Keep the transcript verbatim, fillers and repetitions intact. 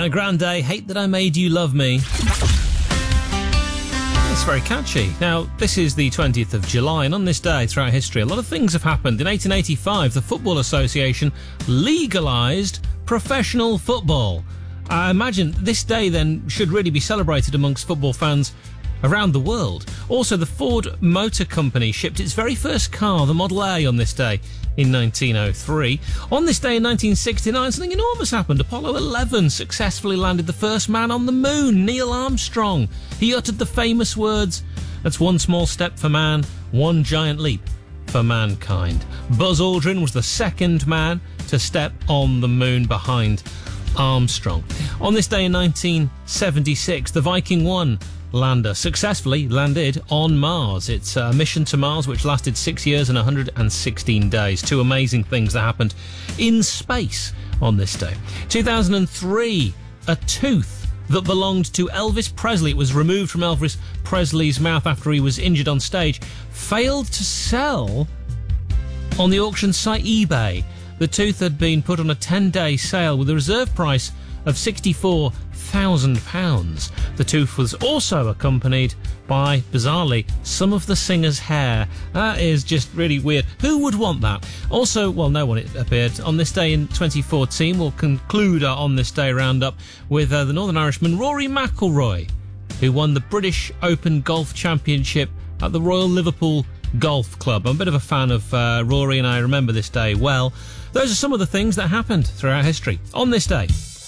Ariana Grande, Hate That I Made You Love Me. It's very catchy. Now, this is the twentieth of July, and on this day throughout history, a lot of things have happened. In eighteen eighty-five, the Football Association legalised professional football. I imagine this day then should really be celebrated amongst football fans around the world. Also, the Ford Motor Company shipped its very first car, the Model A, on this day in nineteen oh three. On this day in nineteen sixty-nine, something enormous happened. Apollo eleven successfully landed the first man on the moon, Neil Armstrong. He uttered the famous words, "That's one small step for man, one giant leap for mankind." Buzz Aldrin was the second man to step on the moon behind Armstrong. On this day in nineteen seventy-six, the Viking one lander successfully landed on Mars. It's a mission to Mars which lasted six years and one hundred sixteen days. Two amazing things that happened in space on this day. two thousand three, a tooth that belonged to Elvis Presley, it was removed from Elvis Presley's mouth after he was injured on stage, failed to sell on the auction site eBay. The tooth had been put on a ten-day sale with a reserve price of sixty-four thousand pounds. The tooth was also accompanied by, bizarrely, some of the singer's hair. That is just really weird. Who would want that? Also, well, no one, it appeared. On this day in twenty fourteen, we'll conclude our On This Day roundup with uh, the Northern Irishman Rory McIlroy, who won the British Open Golf Championship at the Royal Liverpool Golf Club. I'm a bit of a fan of uh, Rory, and I remember this day well. Those are some of the things that happened throughout history on this day.